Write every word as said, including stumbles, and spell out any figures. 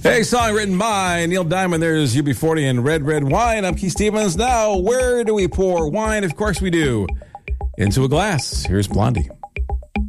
Hey, song written by Neil Diamond. There's U B forty and Red Red Wine. I'm Keith Stevens. Now, where do we pour wine? Of course we do. Into a glass. Here's Blondie.